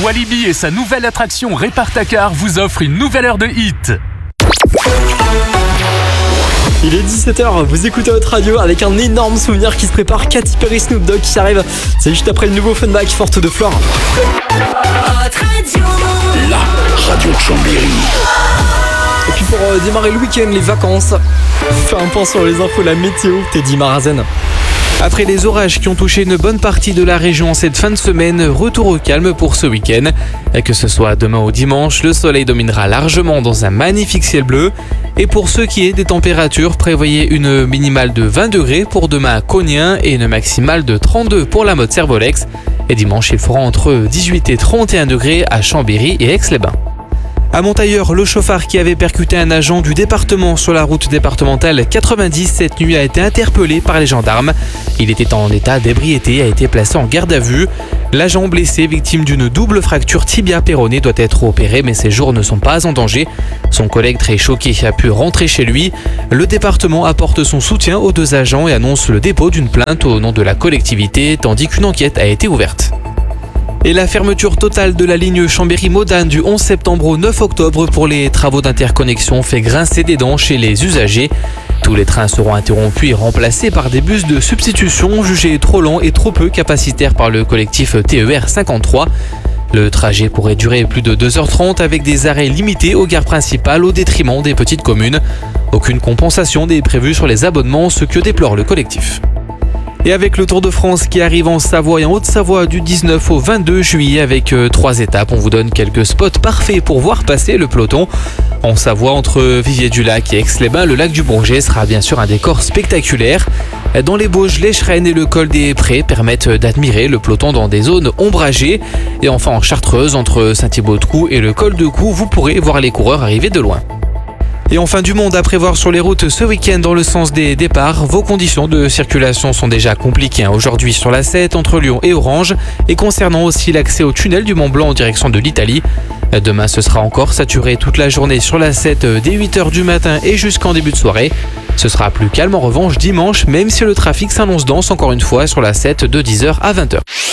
Walibi et sa nouvelle attraction Répare-ta-car vous offrent une nouvelle heure de hit. Il est 17h, vous écoutez votre radio avec un énorme souvenir qui se prépare. Katy Perry, Snoop Dogg qui arrive. C'est juste après le nouveau Funback Forte de Flore. La radio de Chambéry. Et puis pour démarrer le week-end, les vacances, fait un point sur les infos, la météo, Teddy Marazen. Après les orages qui ont touché une bonne partie de la région cette fin de semaine, retour au calme pour ce week-end. Que ce soit demain ou dimanche, le soleil dominera largement dans un magnifique ciel bleu. Et pour ce qui est des températures, prévoyez une minimale de 20 degrés pour demain à Cognien et une maximale de 32 pour la Motte-Servolex. Et dimanche, il fera entre 18 et 31 degrés à Chambéry et Aix-les-Bains. À Montailleur, le chauffard qui avait percuté un agent du département sur la route départementale 90 cette nuit a été interpellé par les gendarmes. Il était en état d'ébriété et a été placé en garde à vue. L'agent blessé, victime d'une double fracture tibia-péronée, doit être opéré, mais ses jours ne sont pas en danger. Son collègue, très choqué, a pu rentrer chez lui. Le département apporte son soutien aux deux agents et annonce le dépôt d'une plainte au nom de la collectivité, tandis qu'une enquête a été ouverte. Et la fermeture totale de la ligne Chambéry-Modane du 11 septembre au 9 octobre pour les travaux d'interconnexion fait grincer des dents chez les usagers. Tous les trains seront interrompus et remplacés par des bus de substitution jugés trop longs et trop peu capacitaires par le collectif TER 53. Le trajet pourrait durer plus de 2h30 avec des arrêts limités aux gares principales au détriment des petites communes. Aucune compensation n'est prévue sur les abonnements, ce que déplore le collectif. Et avec le Tour de France qui arrive en Savoie et en Haute-Savoie du 19 au 22 juillet avec 3 étapes, on vous donne quelques spots parfaits pour voir passer le peloton. En Savoie, entre Viviers-du-Lac et Aix-les-Bains, le lac du Bourget sera bien sûr un décor spectaculaire. Dans les Bauges, l'Echerenne et le col des Prés permettent d'admirer le peloton dans des zones ombragées. Et enfin en Chartreuse, entre Saint-Thibaud-de-Cou et le col de Cou, vous pourrez voir les coureurs arriver de loin. Et enfin du monde à prévoir sur les routes ce week-end dans le sens des départs. Vos conditions de circulation sont déjà compliquées aujourd'hui sur la 7 entre Lyon et Orange et concernant aussi l'accès au tunnel du Mont Blanc en direction de l'Italie. Demain ce sera encore saturé toute la journée sur la 7 dès 8h du matin et jusqu'en début de soirée. Ce sera plus calme en revanche dimanche même si le trafic s'annonce dense encore une fois sur la 7 de 10h à 20h.